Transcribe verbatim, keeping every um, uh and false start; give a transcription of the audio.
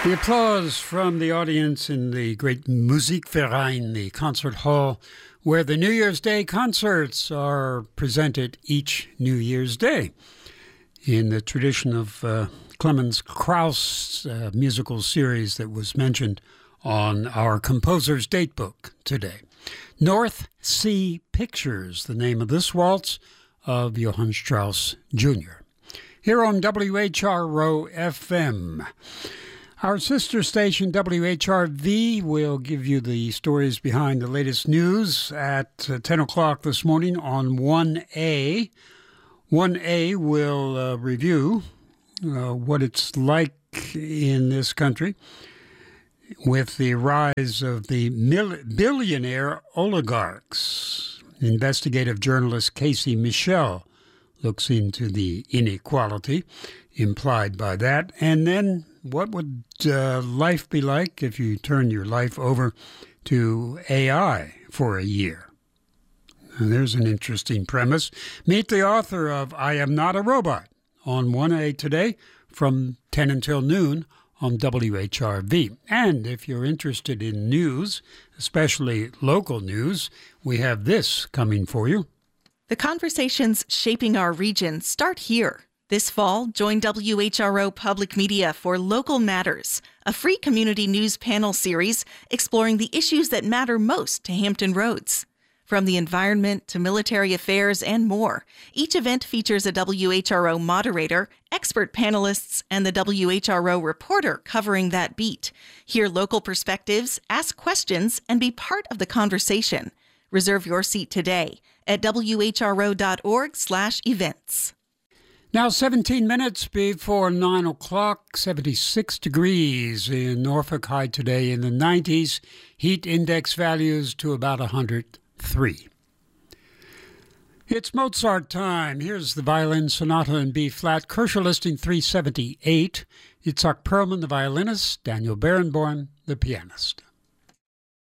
The applause from the audience in the great Musikverein, the concert hall, where the New Year's Day concerts are presented each New Year's Day. In the tradition of uh, Clemens Krauss' uh, musical series that was mentioned on our composer's datebook today. North Sea Pictures, the name of this waltz of Johann Strauss Junior Here on W H R O F M. Our sister station, W H R V, will give you the stories behind the latest news at uh, ten o'clock this morning on one A. one A will uh, review uh, what it's like in this country with the rise of the mil- billionaire oligarchs. Investigative journalist Casey Michel looks into the inequality implied by that. And then what would uh, life be like if you turn your life over to A I for a year? And there's an interesting premise. Meet the author of I Am Not a Robot on one A today from ten until noon on W H R V. And if you're interested in news, especially local news, we have this coming for you. The conversations shaping our region start here. This fall, join W H R O Public Media for Local Matters, a free community news panel series exploring the issues that matter most to Hampton Roads. From the environment to military affairs and more, each event features a W H R O moderator, expert panelists, and the W H R O reporter covering that beat. Hear local perspectives, ask questions, and be part of the conversation. Reserve your seat today at W H R O dot org slash events. Now seventeen minutes before nine o'clock, seventy-six degrees in Norfolk, high today in the nineties, heat index values to about one hundred three. It's Mozart time. Here's the violin sonata in B flat, Kershaw listing three seventy-eight. Itzhak Perlman, the violinist, Daniel Barenboim, the pianist.